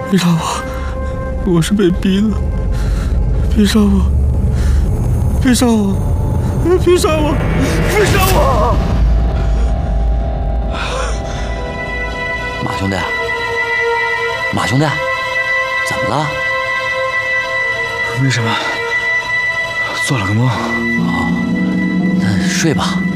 别杀我！我是被逼的！别杀我！别杀我！别杀我！别杀我！ 马兄弟，马兄弟，怎么了？ 没什么，做了个梦。 哦，那睡吧。